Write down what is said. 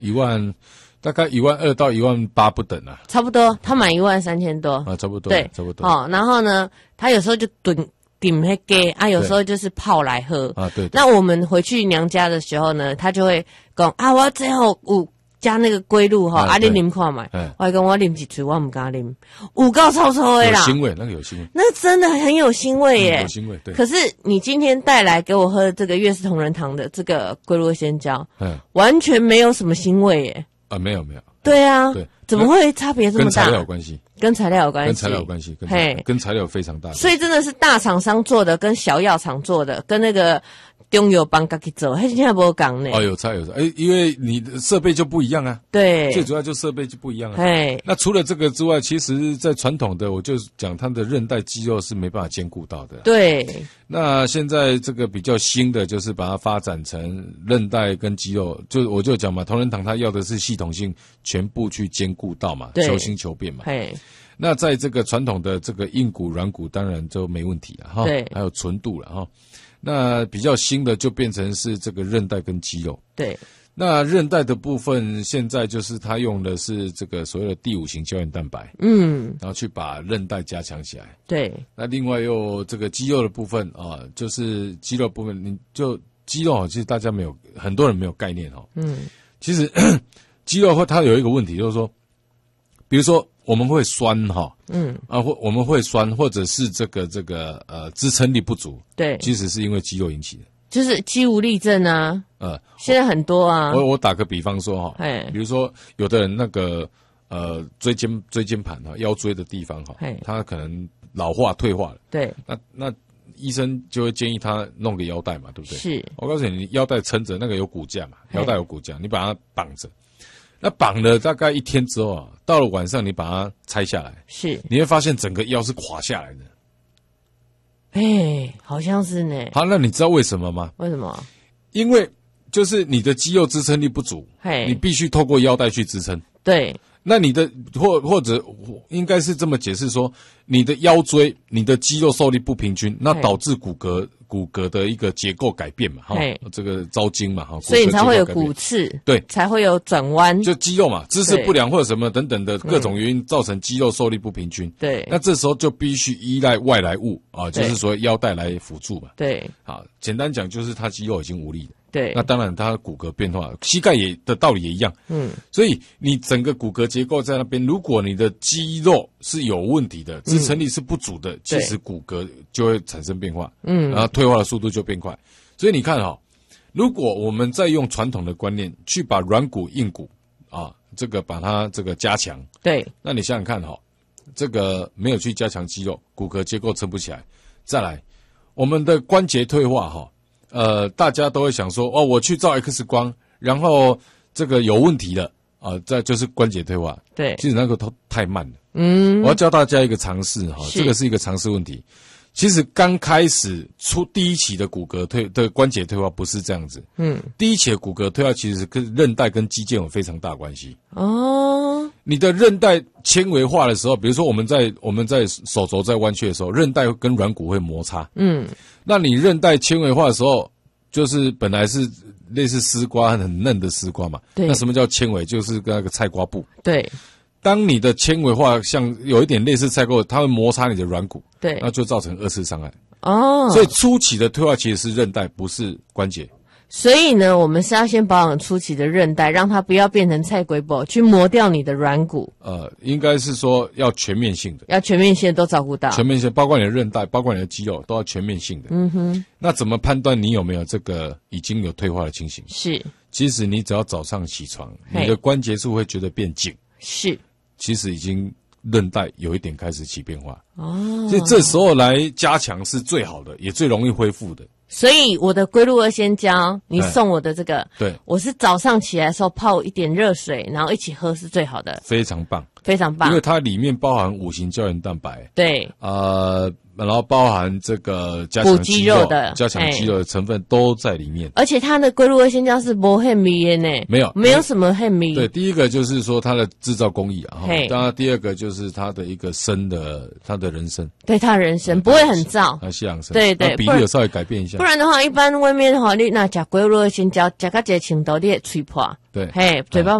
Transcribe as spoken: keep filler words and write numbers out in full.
一万。大概一万二到一万八不等啊， 差不多，他买一万三千多啊，差不多， 对， 差不多。 哦，然后呢，他有时候就炖顶那给啊，有时候就是泡来喝啊，对。 那我们回去娘家的时候呢，他就会讲啊，我最后有加那个龟露哈，啊，你啉看嘛，我还跟我啉几嘴，我唔敢啉，有够臭臭的啦， 有腥味，那个有腥味， 那真的很有腥味耶， 有腥味，对。 可是你今天带来给我喝的这个悦氏同仁堂的这个龟露仙胶，嗯，完全没有什么腥味耶。啊， 没有没有， 对啊， 对， 怎么会差别这么大？ 跟材料有关系， 跟材料有关系， 跟材料有关系，跟嘿，跟材料非常大。 所以真的是大厂商做的，跟小药厂做的，跟那个中药帮自己做，现在不讲呢。 哦，有差有差，哎，因为你的设备就不一样啊。 对， 最主要就设备就不一样啊。 嘿， 那除了这个之外，其实在传统的，我就讲它的韧带肌肉是没办法兼顾到的。 对。 那现在这个比较新的，就是把它发展成韧带跟肌肉，就我就讲嘛，同仁堂它要的是系统性全部去兼顾到嘛，求新求变嘛。 嘿。 那在这个传统的这个硬骨、软骨，当然就没问题了哈。 对。 还有纯度了哈。那比较新的就变成是这个韧带跟肌肉。 对。 那韧带的部分，现在就是它用的是这个所谓的第五型胶原蛋白， 嗯， 然后去把韧带加强起来。 对。那另外又这个肌肉的部分啊，就是肌肉部分，你就肌肉其实大家没有，很多人没有概念哦。嗯，其实肌肉会它有一个问题，就是说，比如说我们会酸哈，嗯啊，或我们会酸，或者是这个这个呃支撑力不足， 对， 其实是因为肌肉引起的。 就是肌无力症啊，呃，现在很多啊。 我我打个比方说哈，比如说有的人那个呃椎间椎间盘哈，腰椎的地方哈，他可能老化退化了， 对， 那那医生就会建议他弄个腰带嘛，对不对？ 是， 我告诉你，腰带撑着，那个有骨架嘛，腰带有骨架，你把它绑着，那绑了大概一天之后啊，到了晚上你把它拆下来， 是， 你会发现整个腰是垮下来的。 哎、欸，好像是呢。 好，那你知道为什么吗？ 为什么？ 因为就是你的肌肉支撑力不足，你必须透过腰带去支撑。 对。 那你的或或者应该是这么解释说，你的腰椎、你的肌肉受力不平均，那导致骨骼骨骼的一个结构改变嘛，哈，这个招筋嘛，哈， 所以你才会有骨刺， 对， 才会有转弯， 就肌肉嘛，姿势不良或者什么等等的各种原因造成肌肉受力不平均， 对， 那这时候就必须依赖外来物啊，就是说腰带来辅助嘛， 对， 好，简单讲就是他肌肉已经无力了。 对， 那当然，它的骨骼变化，膝盖也的道理也一样。嗯，所以你整个骨骼结构在那边，如果你的肌肉是有问题的，支撑力是不足的，嗯、其实骨骼就会产生变化。嗯，然后退化的速度就变快。所以你看哈、哦，如果我们再用传统的观念去把软骨、硬骨啊，这个把它这个加强， 对， 那你想想看哈、哦，这个没有去加强肌肉，骨骼结构撑不起来。再来，我们的关节退化哈、哦。呃，大家都会想说，哦，我去照 X 光，然后这个有问题了啊、呃，这就是关节退化。 对， 其实那个都太慢了。嗯，我要教大家一个常识哈，这个是一个常识问题。其实刚开始出第一期的骨骼退的关节退化不是这样子。嗯，第一期的骨骼退化其实跟韧带跟肌腱有非常大关系。哦，你的韧带纤维化的时候，比如说我们在我们在手肘在弯曲的时候，韧带跟软骨会摩擦。嗯，那你韧带纤维化的时候，就是本来是类似丝瓜很嫩的丝瓜嘛。对。那什么叫纤维？就是跟那个菜瓜布。 对。 当你的纤维化像有一点类似菜瓜布，它会摩擦你的软骨。 对。 那就造成二次伤害。 哦。 所以初期的退化其实是韧带，不是关节。 所以呢，我们是要先保养初期的韧带，让它不要变成菜龟布，去磨掉你的软骨。 呃，应该是说要全面性的， 要全面性都照顾到。 全面性包括你的韧带，包括你的肌肉，都要全面性的。嗯哼。那怎么判断你有没有这个已经有退化的情形？ 是。 其实你只要早上起床，你的关节处会觉得变紧。 是。 其实已经韧带有一点开始起变化。哦。所以这时候来加强是最好的，也最容易恢复的。 所以我的龟鹿二仙胶，你送我的这个， 对， 我是早上起来的时候泡一点热水，然后一起喝是最好的， 非常棒。 非常棒， 因为它里面包含五型胶原蛋白， 对， 呃，然后包含这个加强肌肉的、加强肌肉的成分都在里面， 而且它的龟鹿二仙胶是不很迷的呢， 没有， 没有什么很迷。 对，第一个就是说它的制造工艺啊，当然第二个就是它的一个生的，它的人参， 对，它人参不会很燥， 它西洋参， 对对， 比例有稍微改变一下， 不然的话，一般外面的话，你那吃龟鹿二仙胶，吃到这程度，你会嘴破， 对， 嘿，嘴巴。